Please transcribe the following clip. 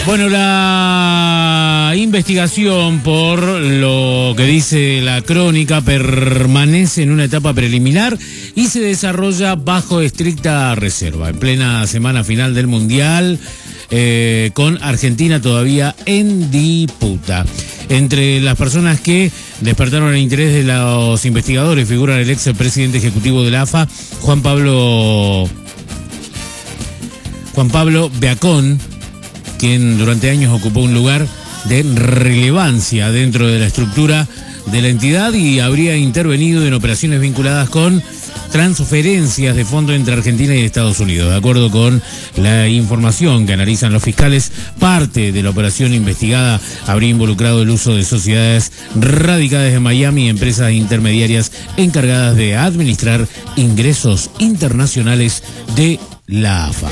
Bueno, la investigación, por lo que dice la crónica, permanece en una etapa preliminar y se desarrolla bajo estricta reserva, en plena semana final del Mundial, con Argentina todavía en disputa. Entre las personas que despertaron el interés de los investigadores figura el ex presidente ejecutivo de la AFA, Juan Pablo Beacón, quien durante años ocupó un lugar de relevancia dentro de la estructura de la entidad y habría intervenido en operaciones vinculadas con transferencias de fondos entre Argentina y Estados Unidos. De acuerdo con la información que analizan los fiscales, parte de la operación investigada habría involucrado el uso de sociedades radicadas en Miami y empresas intermediarias encargadas de administrar ingresos internacionales de la AFA.